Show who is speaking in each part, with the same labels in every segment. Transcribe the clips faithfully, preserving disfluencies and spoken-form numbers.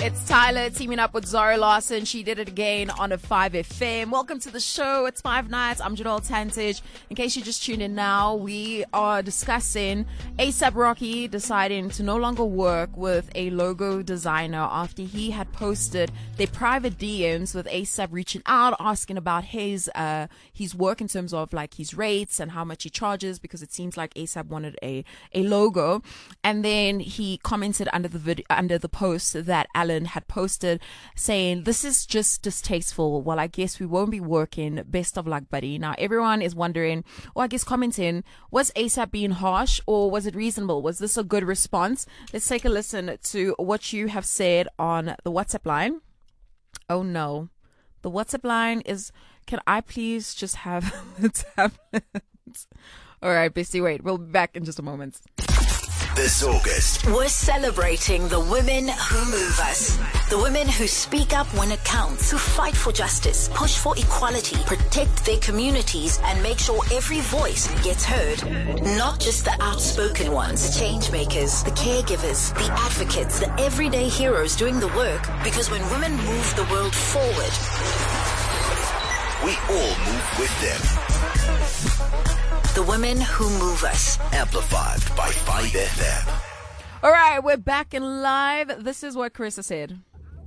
Speaker 1: It's Tyler teaming up with Zara Larson. She did it again on a five F M. Welcome to the show. It's Five Nights. I'm Janelle Tantich. In case you just tuned in now, we are discussing A$AP Rocky deciding to no longer work with a logo designer after he had posted their private D Ms with A$AP reaching out, asking about his uh, his work in terms of like his rates and how much he charges, because it seems like A$AP wanted a, a logo. And then he commented under the video, under the post that Alan had posted saying, "This is just distasteful. Well, I guess we won't be working. Best of luck, buddy." Now, everyone is wondering, or I guess commenting, was A$AP being harsh or was it reasonable? Was this a good response? Let's take a listen to what you have said on the WhatsApp line. Oh no. The WhatsApp line is, can I please just have the tablet? All right, Bestie, wait. We'll be back in just a moment.
Speaker 2: This August,
Speaker 3: we're celebrating the women who move us. The women who speak up when it counts, who fight for justice, push for equality, protect their communities, and make sure every voice gets heard. Not just the outspoken ones, the change makers, the caregivers, the advocates, the everyday heroes doing the work. Because when women move the world forward,
Speaker 2: we all move with them.
Speaker 3: The women who move us.
Speaker 2: Amplified by five F M.
Speaker 1: All right, we're back in live. This is what Carissa said.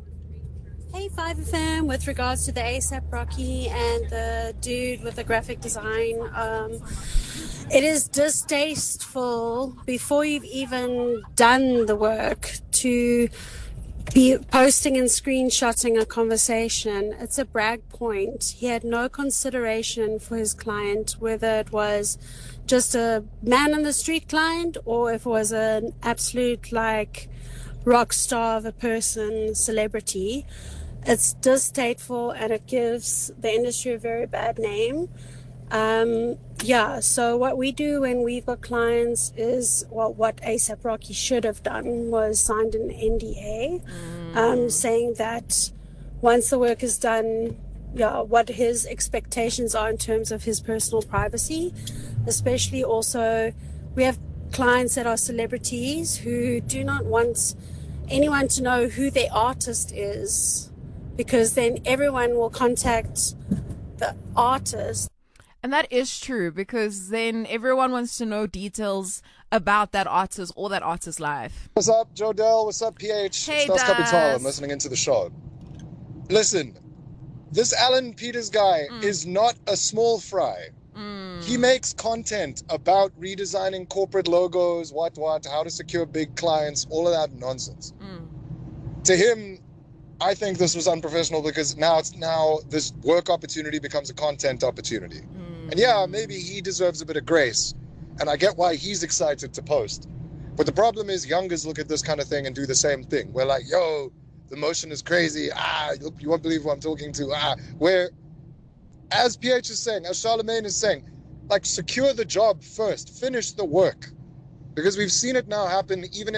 Speaker 4: Hey, five F M, with regards to the A$AP Rocky and the dude with the graphic design, um, it is distasteful before you've even done the work to be posting and screenshotting a conversation. It's a brag point. He had no consideration for his client, whether it was just a man on the street client or if it was an absolute like rock star of a person, celebrity. It's distasteful and it gives the industry a very bad name. Um, yeah, so what we do when we've got clients is, well, what A$AP Rocky should have done was signed an N D A, mm. um, saying that once the work is done, yeah, what his expectations are in terms of his personal privacy. Especially also, we have clients that are celebrities who do not want anyone to know who their artist is, because then everyone will contact the artist.
Speaker 1: And that is true, because then everyone wants to know details about that artist or that artist's life.
Speaker 5: What's up, Jodelle? What's up, P H?
Speaker 1: Hey,
Speaker 5: Stas
Speaker 1: Das.
Speaker 5: Capital. I'm listening into the show. Listen, this Alan Peters guy mm. is not a small fry. Mm. He makes content about redesigning corporate logos, what, what, how to secure big clients, all of that nonsense. Mm. To him, I think this was unprofessional because now it's now this work opportunity becomes a content opportunity. Mm. And yeah, maybe he deserves a bit of grace. And I get why he's excited to post. But the problem is youngers look at this kind of thing and do the same thing. We're like, yo, the motion is crazy. Ah, you won't believe who I'm talking to. Ah, where, as P H is saying, as Charlemagne is saying, like secure the job first, finish the work. Because we've seen it now happen even in